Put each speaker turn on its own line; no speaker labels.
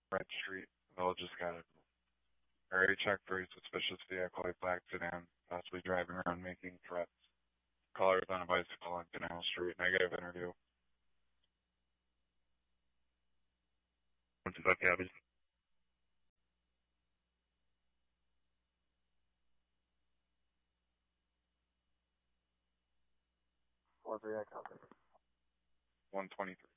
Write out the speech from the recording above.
Red Street, Village of Scottsdale. Area check for a suspicious vehicle, a black sedan, possibly driving around making threats. Caller is on a bicycle on Canal Street. Negative interview.
What's about cabin?
4-3, I copy. 123.